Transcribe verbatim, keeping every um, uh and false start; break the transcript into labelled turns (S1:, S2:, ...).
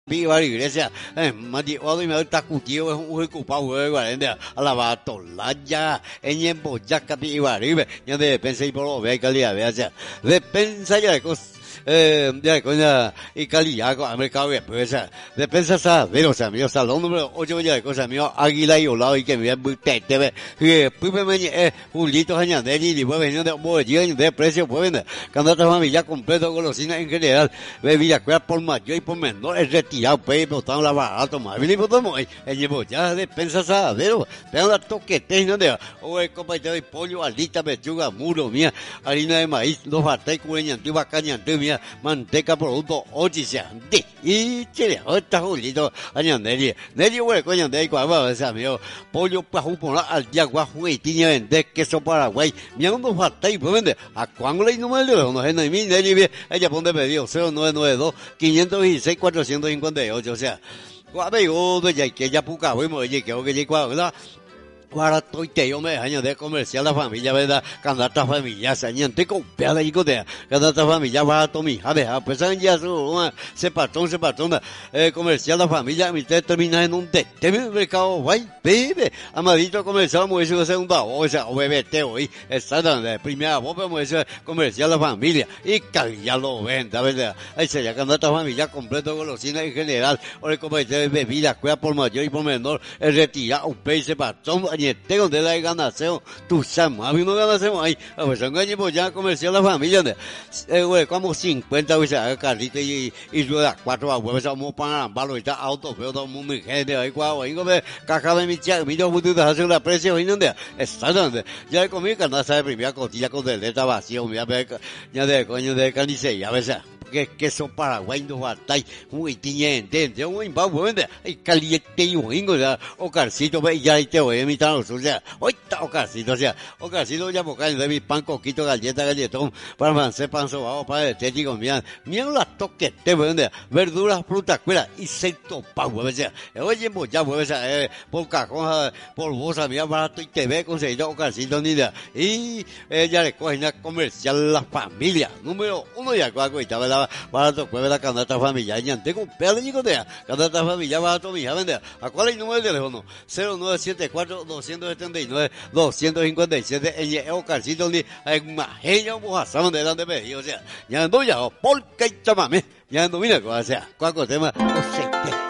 S1: Viva la iglesia, eh, mati wado me está cuchillo es un culpado güey, guardia, alaba tolaya, en yembo ya capi ibaribe, ya de pensé y por lo ve calidad, vea, de pensa ya de cos eh, ya con ya y calidad con mercado de pues, de pensa sa, pero sa, mío salón número ocho ya de cosa mío, águila y olado y que me ve te te ve, que pipe me eh, un litro añade de ni puede venir de modo de precio puede vender, candata familia completo con los cines en general, bebida cuál por mayor y por menor es retirado, pues, botando la barato, más bien, botamos, el llevo ya de pensa sa, pero, pero la toquete, no de, o el compañero de pollo, alita, pechuga, muro, mía, harina de maíz, dos bates, cueñantu, bacañantu, mía, manteca, producto, ochiseante, y chile, esta julito, añanderi, neri, güey, coñanderi, cuando va a ser amigo, pollo, pajú, por al día, guajo, y tiña, vender queso paraguay, mía, unos bates, pues, vende, a cuándo le no me lo, no es no, mi, neri, bien, ella pone pedido, cero nueve nueve dos, quinientos veintiséis, cuatrocientos cincuenta y ocho, o sea, guapo, ya que ya puca, güey, oye, que que llegó, ¿verdad? Ahora estoy te yo me año de comercial la familia, ¿verdad? Candata familia, sañante con pela y cotea. Candata familia va a tomar, a ver, a pesar ya su, se patrón, se patrón, eh, comercial la familia, mi te termina en un te, te me mercado, guay, bebe. Amadito comercial, me dice segunda, o sea, o bebé te hoy, está de primera voz, pero me dice comercial la familia, y calidad lo venda, ¿verdad? Ahí sería candata familia completo con los cines en general, o el comercial de bebidas, cuida por mayor y por menor, el retirado, un pay, se patrón, tengo de la ganación, tú sabes, a mí no ganasemos ahí, a ver, son gaños ya comercial la familia, eh, güey, como cincuenta, güey, se carrito y, y rueda cuatro abuelos, vamos para ambalo, y está auto, pero todo el mundo, y gente, ahí, guau, ahí, como, caja de mi chica, mi yo, puto, hacer una precio, y no, está donde, ya he comido canasta de primera costilla con deleta vacío, mira, ya de coño de carnicería, a veces, que queso paraguay no batai muy tiñente de un imbago vende ay caliente y un ya o carcito ve ya te voy a imitar o sea hoy está o carcito o sea o carcito ya boca de mi pan coquito galleta galletón para francés pan sobao para estético mira mira la toque te vende verduras frutas cuera y secto pau o sea oye ya o sea por cajón por bolsa mira barato y te ve conseguido o carcito ni de y ella le coge una comercial la familia número uno ya cuaco y estaba barato pues la candata familiar ñante con pela y cotea candata familiar barato mi vende a cuál es el número de teléfono cero nueve siete cuatro dos siete nueve dos cinco siete el o carcito ni en majeño mojasaban de donde me o sea ya no ya por qué chamame ya no mira o sea cuaco tema o sea